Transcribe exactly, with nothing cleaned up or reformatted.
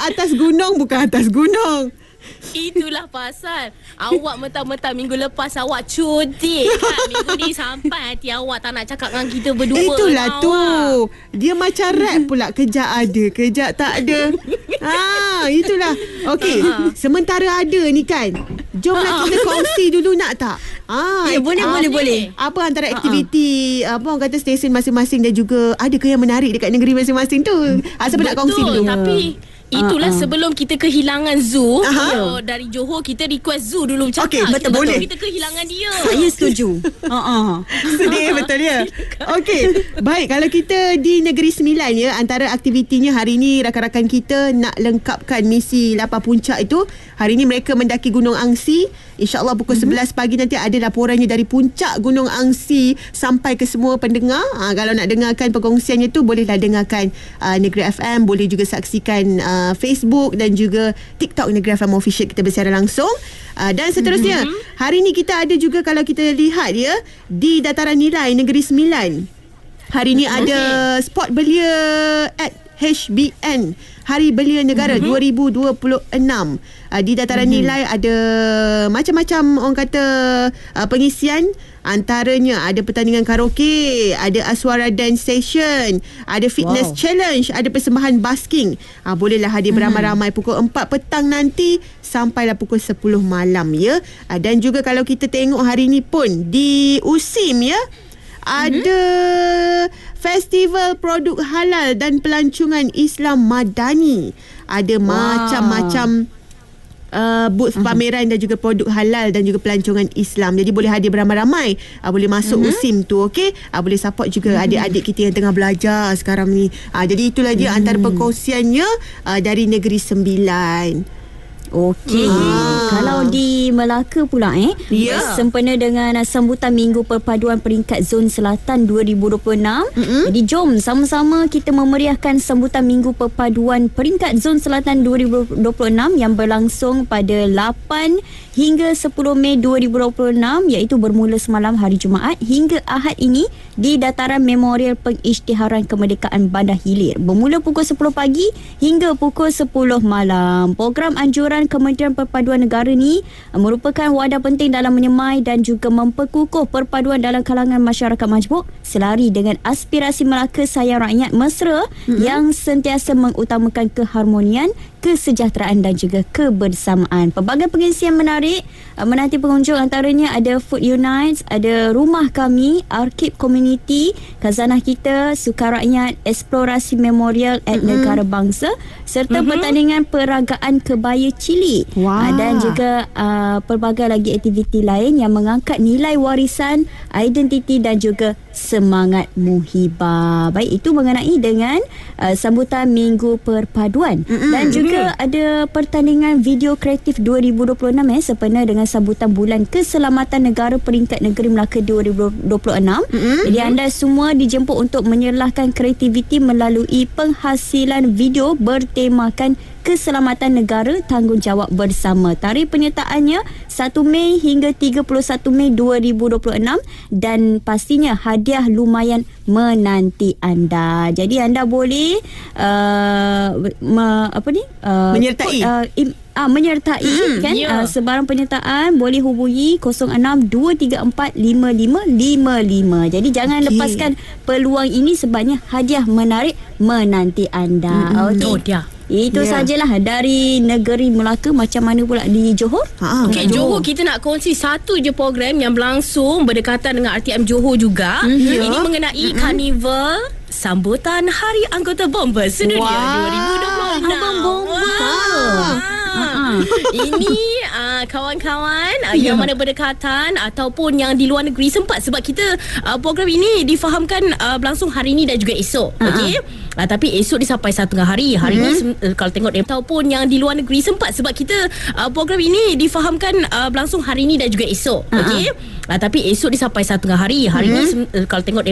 atas gunung bukan atas gunung. Itulah pasal awak mentang-mentang minggu lepas awak cuti kan. Minggu ni sampai hati awak tak nak cakap dengan kita berdua. Itulah tu awak. Dia macam rap pula. Kejap ada, kejap tak ada. Ah, itulah. Okey, uh-huh. Sementara ada ni kan, jomlah uh-huh. kita kongsi dulu nak tak? Ah, ya, boleh, ah, boleh, boleh. Apa antara aktiviti uh-huh. apa orang kata stesen masing-masing dan juga ada ke yang menarik dekat negeri masing-masing tu? Ah, siapa nak kongsi dulu? Tapi itulah uh-uh. sebelum kita kehilangan Zoo. uh-huh. Dari Johor kita request Zoo dulu cakap. Okay, betul, betul boleh. Kita kehilangan dia. Saya setuju. uh-uh. Sedih betul ya. Okey, baik, kalau kita di Negeri Sembilan ya, antara aktivitinya hari ini rakan-rakan kita nak lengkapkan misi lapan puncak itu. Hari ini mereka mendaki Gunung Angsi. InsyaAllah pukul mm-hmm. sebelas pagi nanti ada laporannya dari puncak Gunung Angsi sampai ke semua pendengar. Ha, kalau nak dengarkan perkongsiannya tu, bolehlah dengarkan uh, Negeri F M. Boleh juga saksikan uh, Facebook dan juga TikTok Negeri F M Official, kita bersiaran langsung. Uh, dan seterusnya, mm-hmm. hari ni kita ada juga, kalau kita lihat ya, di Dataran Nilai Negeri Sembilan, hari ni mm-hmm. ada spot belia at H B N Hari Belia Negara mm-hmm. dua ribu dua puluh enam. Uh, di Dataran mm-hmm. Nilai ada macam-macam orang kata uh, pengisian. Antaranya ada pertandingan karaoke, ada Aswara Dance Station, ada fitness wow. challenge, ada persembahan basking. Ha, bolehlah hadir beramai-ramai pukul empat petang nanti sampailah pukul sepuluh malam ya. Ha, dan juga kalau kita tengok hari ni pun di U S I M ya, ada mm-hmm. festival produk halal dan pelancongan Islam Madani. Ada wow. macam-macam Uh, booth uh-huh. pameran dan juga produk halal dan juga pelancongan Islam. Jadi boleh hadir beramai-ramai, uh, boleh masuk uh-huh. U S I M tu, okey. Uh, boleh support juga uh-huh. adik-adik kita yang tengah belajar sekarang ni. Uh, jadi itulah dia uh-huh. antara perkongsiannya uh, dari Negeri Sembilan. Okey. Ah. Kalau di Melaka pula eh, yeah. sempena dengan sambutan Minggu Perpaduan Peringkat Zon Selatan dua ribu dua puluh enam. Mm-hmm. Jadi jom sama-sama kita memeriahkan sambutan Minggu Perpaduan Peringkat Zon Selatan dua ribu dua puluh enam yang berlangsung pada lapan hingga sepuluh Mei dua ribu dua puluh enam, iaitu bermula semalam hari Jumaat hingga Ahad ini di Dataran Memorial Pengisytiharan Kemerdekaan Bandar Hilir. Bermula pukul sepuluh pagi hingga pukul sepuluh malam. Program anjuran Kementerian Perpaduan Negara ni merupakan wadah penting dalam menyemai dan juga memperkukuh perpaduan dalam kalangan masyarakat majmuk selari dengan aspirasi Melaka sayang rakyat mesra mm-hmm. yang sentiasa mengutamakan keharmonian, kesejahteraan dan juga kebersamaan. Pelbagai pengisian menarik menanti pengunjung, antaranya ada Food Unites, ada Rumah Kami, Arkib Community, Khazanah Kita, Sukarakyat, Eksplorasi Memorial at mm-hmm. Negara Bangsa serta mm-hmm. pertandingan peragaan kebaya Cili. Wow. Dan juga uh, pelbagai lagi aktiviti lain yang mengangkat nilai warisan, identiti dan juga semangat muhibah. Baik, itu mengenai dengan uh, sambutan Minggu Perpaduan. Mm-hmm. Dan juga ada pertandingan video kreatif dua ribu dua puluh enam eh, sempena dengan sambutan Bulan Keselamatan Negara Peringkat Negeri Melaka dua ribu dua puluh enam. Mm-hmm. Jadi anda semua dijemput untuk menyerlahkan kreativiti melalui penghasilan video bertemakan Keselamatan Negara, Tanggungjawab Bersama. Tarikh penyertaannya satu Mei hingga tiga puluh satu Mei dua ribu dua puluh enam dan pastinya hadiah lumayan menanti anda. Jadi anda boleh uh, me, apa ni? Uh, menyertai. Uh, im, Ah, menyertai hmm, kan yeah. uh, sebarang penyertaan boleh hubungi kosong enam dua tiga empat lima lima lima lima. Jadi jangan okay. lepaskan peluang ini sebabnya hadiah menarik menanti anda. Hmm, okey. Oh, dia. Itu yeah. sajalah dari negeri Melaka. Macam mana pula di Johor? Ha, okay, Johor kita nak kongsi satu je program yang berlangsung berdekatan dengan R T M Johor juga. Mm-hmm. Ini mengenai mm-hmm. karnival sambutan Hari Anggota Bomba Sedunia wow. dua ribu dua puluh enam. Abang Bomba. Wow. Uh-huh. Ini uh, kawan-kawan uh, yeah. yang mana berdekatan ataupun yang di luar negeri sempat, sebab kita uh, program ini difahamkan uh, berlangsung hari ini dan juga esok. Uh-huh. Okey. Uh, tapi esok dia sampai satu tengah hari. Hari mm-hmm. ni uh, kalau tengok ataupun yang di luar negeri sempat, sebab kita uh, program ini difahamkan uh, berlangsung hari ini dan juga esok. Uh-huh. Okey. Uh, tapi esok dia sampai satu tengah hari. Hari mm-hmm. ni uh, kalau tengok